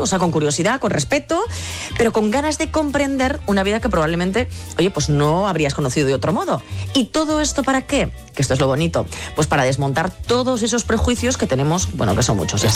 o sea, con curiosidad, con respeto, pero con ganas de comprender una vida que probablemente, oye, pues no habrías conocido de otro modo. ¿Y todo esto para qué? Que esto es lo bonito, pues para desmontar todos esos prejuicios que tenemos, bueno, que son muchos.